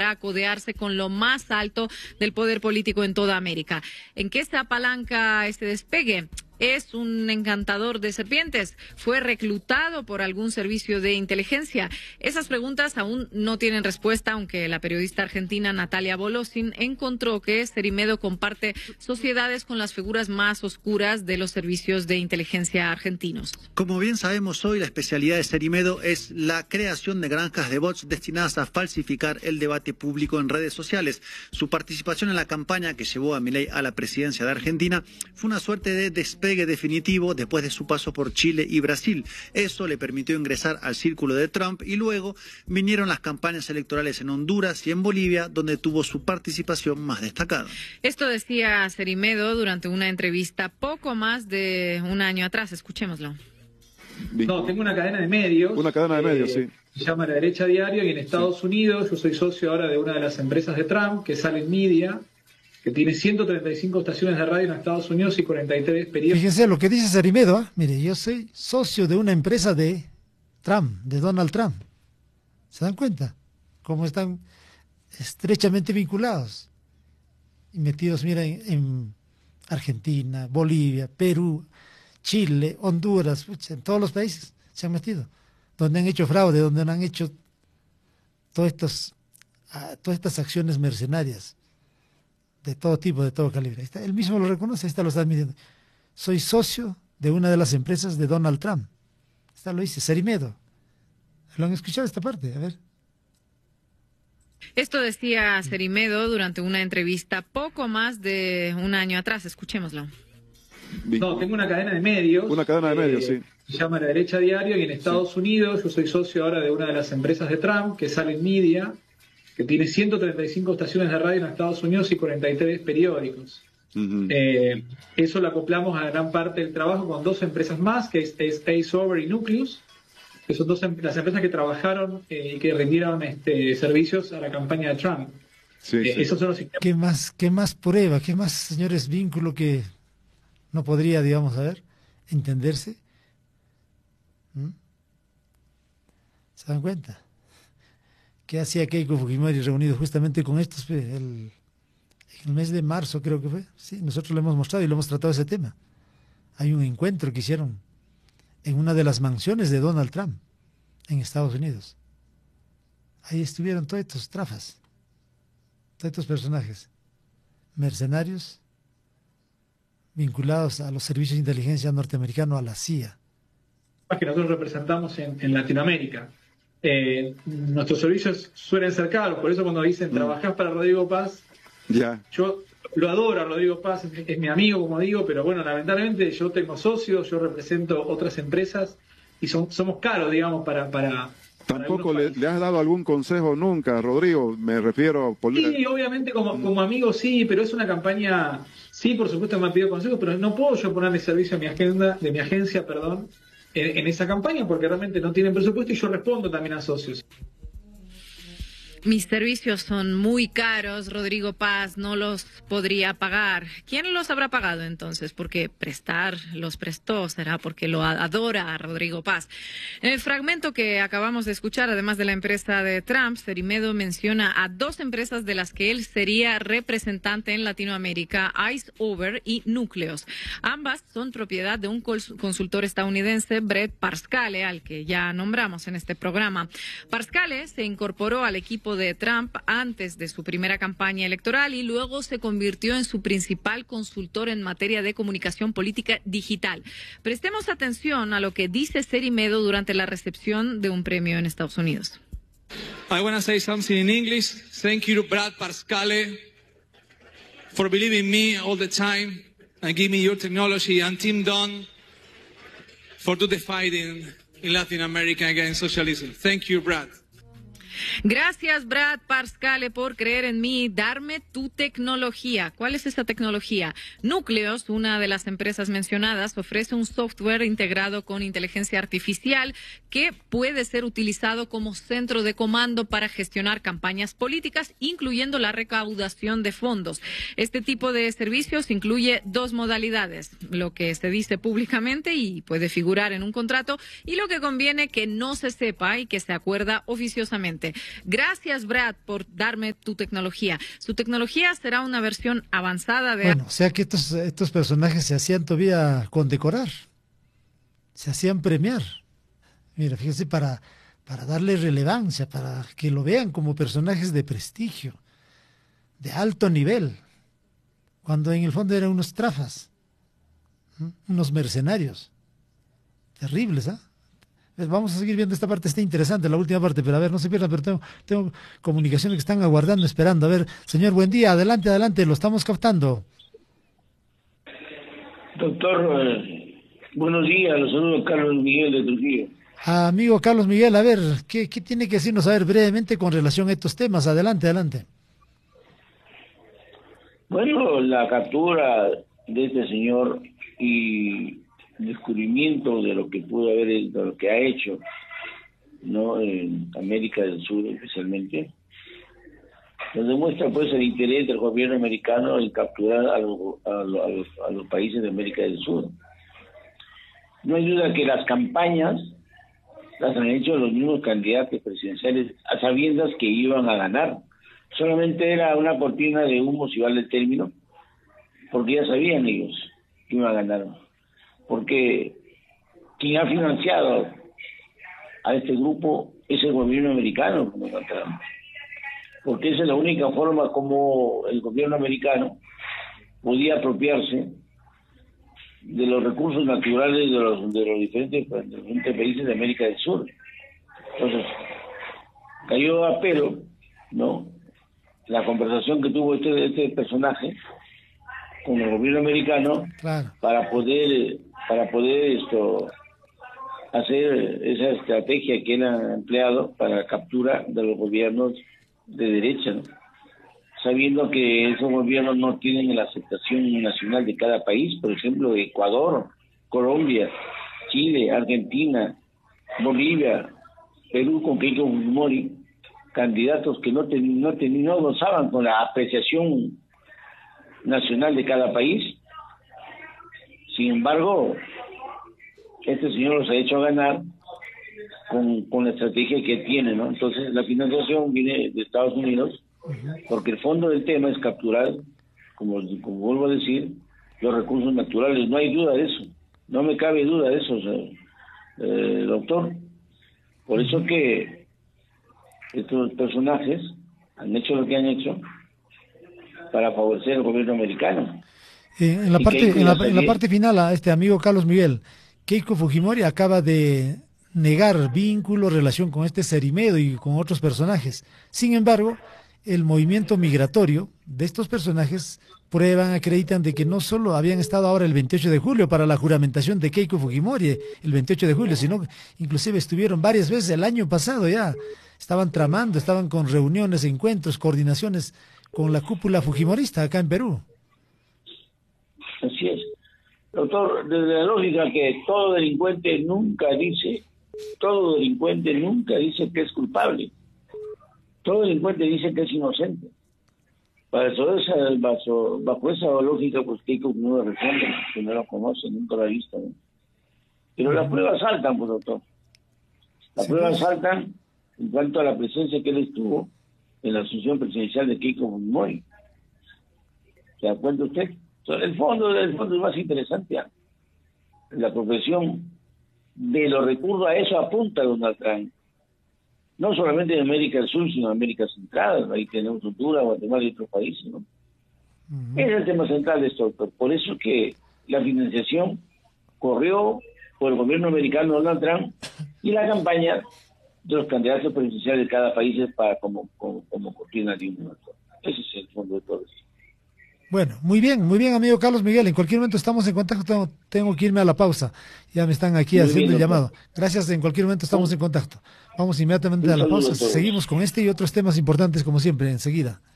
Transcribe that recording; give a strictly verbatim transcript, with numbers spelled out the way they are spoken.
para codearse con lo más alto del poder político en toda América. ¿En qué se apalanca este despegue? ¿Es un encantador de serpientes? ¿Fue reclutado por algún servicio de inteligencia? Esas preguntas aún no tienen respuesta, aunque la periodista argentina Natalia Bolosin encontró que Cerimedo comparte sociedades con las figuras más oscuras de los servicios de inteligencia argentinos. Como bien sabemos hoy, la especialidad de Cerimedo es la creación de granjas de bots destinadas a falsificar el debate público en redes sociales. Su participación en la campaña que llevó a Milei a la presidencia de Argentina fue una suerte de despegue definitivo después de su paso por Chile y Brasil. Eso le permitió ingresar al círculo de Trump y luego vinieron las campañas electorales en Honduras y en Bolivia, donde tuvo su participación más destacada. Esto decía Cerimedo durante una entrevista poco más de un año atrás. Escuchémoslo. No, tengo una cadena de medios. Una cadena de medios, eh, sí. Se llama La Derecha Diario y en Estados sí. Unidos yo soy socio ahora de una de las empresas de Trump, que sale en Media, que tiene ciento treinta y cinco estaciones de radio en Estados Unidos y cuarenta y tres periódicos. Fíjense lo que dice Cerimedo, ¿eh? Mire, yo soy socio de una empresa de Trump, de Donald Trump. ¿Se dan cuenta? Cómo están estrechamente vinculados y metidos, mira, en, en Argentina, Bolivia, Perú, Chile, Honduras, en todos los países se han metido, donde han hecho fraude, donde han hecho todas estas, todas estas acciones mercenarias de todo tipo, de todo calibre. Está, él mismo lo reconoce, está lo está admitiendo. Soy socio de una de las empresas de Donald Trump. Está lo dice, Cerimedo. ¿Lo han escuchado esta parte? A ver. Esto decía Cerimedo durante una entrevista poco más de un año atrás. Escuchémoslo. No, tengo una cadena de medios. Una cadena de medios, eh, sí. Se llama La Derecha Diario y en Estados sí. Unidos yo soy socio ahora de una de las empresas de Trump, que sale en Media, que tiene ciento treinta y cinco estaciones de radio en Estados Unidos y cuarenta y tres periódicos. Uh-huh. eh, eso lo acoplamos a gran parte del trabajo con dos empresas más, que es, es Ace y Nucleus, que son dos las empresas que trabajaron eh, y que rindieron este, servicios a la campaña de Trump. Sí, eh, sí. Esos son los ¿Qué más, qué más prueba, qué más, señores, vínculo que no podría, digamos, a ver, entenderse? ¿Mm? ¿Se dan cuenta? ¿Qué hacía Keiko Fujimori reunido justamente con estos el, en el mes de marzo, creo que fue? Sí, nosotros lo hemos mostrado y lo hemos tratado ese tema. Hay un encuentro que hicieron en una de las mansiones de Donald Trump en Estados Unidos. Ahí estuvieron todos estos trafas, todos estos personajes, mercenarios vinculados a los servicios de inteligencia norteamericanos, a la C I A. Que nosotros representamos en, en Latinoamérica. Eh, nuestros servicios suelen ser caros, por eso cuando dicen mm. trabajás para Rodrigo Paz, yeah. yo lo adoro a Rodrigo Paz, es, es mi amigo, como digo, pero bueno, lamentablemente yo tengo socios, yo represento otras empresas y son, somos caros, digamos, para... para Tampoco le, le has dado algún consejo nunca, Rodrigo, me refiero... Por... Sí, obviamente como, como amigo sí, pero es una campaña, sí, por supuesto me han pedido consejos, pero no puedo yo ponerle servicio a mi agenda, de mi agencia, perdón, En, en esa campaña porque realmente no tienen presupuesto y yo respondo también a socios. Mis servicios son muy caros, Rodrigo Paz no los podría pagar. ¿Quién los habrá pagado entonces? Porque prestar los prestó, será porque lo adora a Rodrigo Paz. En el fragmento que acabamos de escuchar, además de la empresa de Trump, Cerimedo menciona a dos empresas de las que él sería representante en Latinoamérica, Iceover y Nucleus. Ambas son propiedad de un consultor estadounidense, Brett Parscale, al que ya nombramos en este programa. Parscale se incorporó al equipo de Trump antes de su primera campaña electoral y luego se convirtió en su principal consultor en materia de comunicación política digital. Prestemos atención a lo que dice Cerimedo durante la recepción de un premio en Estados Unidos. I want to say something in English. Thank you to Brad Parscale for believing me all the time and give me your technology, and Tim Dunn for do the fighting in Latin America against socialism. Thank you, Brad. Gracias, Brad Parscale, por creer en mí, darme tu tecnología. ¿Cuál es esta tecnología? Nucleus, una de las empresas mencionadas, ofrece un software integrado con inteligencia artificial que puede ser utilizado como centro de comando para gestionar campañas políticas, incluyendo la recaudación de fondos. Este tipo de servicios incluye dos modalidades, lo que se dice públicamente y puede figurar en un contrato, y lo que conviene que no se sepa y que se acuerda oficiosamente. presidente. Gracias, Brad, por darme tu tecnología. Su tecnología será una versión avanzada de... Bueno, o sea que estos, estos personajes se hacían todavía condecorar, se hacían premiar. Mira, fíjese, para, para darle relevancia, para que lo vean como personajes de prestigio, de alto nivel, cuando en el fondo eran unos trafas, ¿m? unos mercenarios. Terribles, ¿ah? ¿eh? Vamos a seguir viendo esta parte, está interesante, la última parte, pero a ver, no se pierdan, pero tengo, tengo comunicaciones que están aguardando, esperando. A ver, señor, buen día, adelante, adelante, lo estamos captando. Doctor, eh, buenos días, los saludo Carlos Miguel de Trujillo. Amigo Carlos Miguel, a ver, ¿qué, qué tiene que decirnos, a ver, brevemente con relación a estos temas? Adelante, adelante. Bueno, la captura de este señor y descubrimiento de lo que pudo haber, de lo que ha hecho, ¿no?, en América del Sur especialmente, nos demuestra pues el interés del gobierno americano en capturar a, lo, a, lo, a, los, a los países de América del Sur. No hay duda que las campañas las han hecho los mismos candidatos presidenciales a sabiendas que iban a ganar. Solamente era una cortina de humo, si vale el término, porque ya sabían ellos que iban a ganar. Porque quien ha financiado a este grupo es el gobierno americano, como encontramos. Porque esa es la única forma como el gobierno americano podía apropiarse de los recursos naturales de los, de los diferentes, de los diferentes países de América del Sur. Entonces, cayó a pelo, ¿no?, la conversación que tuvo este, este personaje con el gobierno americano, claro, para poder para poder esto hacer esa estrategia que él ha empleado para la captura de los gobiernos de derecha, ¿no?, sabiendo que esos gobiernos no tienen la aceptación nacional de cada país. Por ejemplo, Ecuador, Colombia, Chile, Argentina, Bolivia, Perú con Keiko Fujimori, candidatos que no, ten, no, ten, no gozaban con la apreciación nacional de cada país. Sin embargo, este señor los ha hecho ganar con, con la estrategia que tiene, ¿no? Entonces, la financiación viene de Estados Unidos, porque el fondo del tema es capturar, como, como vuelvo a decir, los recursos naturales. No hay duda de eso, no me cabe duda de eso, o sea, eh, doctor. Por eso que estos personajes han hecho lo que han hecho para favorecer al gobierno americano. Eh, en, la parte, en, la, en la parte final, a este amigo Carlos Miguel, Keiko Fujimori acaba de negar vínculo, relación con este Cerimedo y con otros personajes. Sin embargo, el movimiento migratorio de estos personajes prueban, acreditan de que no solo habían estado ahora el veintiocho de julio para la juramentación de Keiko Fujimori, el veintiocho de julio, sino inclusive estuvieron varias veces el año pasado ya, estaban tramando, estaban con reuniones, encuentros, coordinaciones con la cúpula fujimorista acá en Perú. Así es. Doctor, desde la lógica que todo delincuente nunca dice, todo delincuente nunca dice que es culpable. Todo delincuente dice que es inocente. Para eso, esa, bajo, bajo esa lógica, pues Keiko no lo responde, que no lo conoce, nunca lo ha visto, ¿no? Pero las pruebas saltan, pues, doctor. Las sí, pruebas pues. saltan en cuanto a la presencia que él estuvo en la asunción presidencial de Keiko Fujimori. ¿Se da cuenta usted? Entonces, el fondo, el fondo es más interesante, ¿eh? La profesión de los recursos, a eso apunta Donald Trump. No solamente en América del Sur, sino en América Central. Ahí tenemos Honduras, Guatemala y otros países, ¿no? Uh-huh. Ese es el tema central de esto, doctor. Por eso que la financiación corrió por el gobierno americano Donald Trump y la campaña de los candidatos presidenciales de cada país es para como, como, como cortina de humo. Ese es el fondo de todo eso. Bueno, muy bien, muy bien, amigo Carlos Miguel. En cualquier momento estamos en contacto. Tengo, tengo que irme a la pausa. Ya me están aquí muy haciendo bien, el llamado. Gracias, en cualquier momento estamos en contacto. Vamos inmediatamente a la pausa. Seguimos con este y otros temas importantes, como siempre, enseguida.